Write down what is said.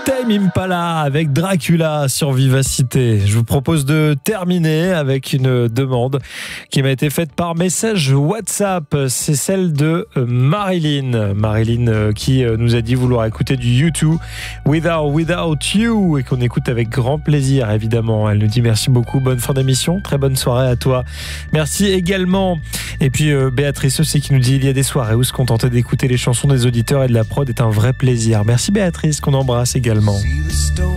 Tame Impala avec Dracula sur Vivacité. Je vous propose de terminer avec une demande qui m'a été faite par message WhatsApp. C'est celle de Marilyn. Marilyn qui nous a dit vouloir écouter du U2 Without You et qu'on écoute avec grand plaisir évidemment. Elle nous dit merci beaucoup, bonne fin d'émission, très bonne soirée à toi. Merci également. Et puis Béatrice aussi qui nous dit il y a des soirées où se contenter d'écouter les chansons des auditeurs et de la prod est un vrai plaisir. Merci Béatrice qu'on embrasse également.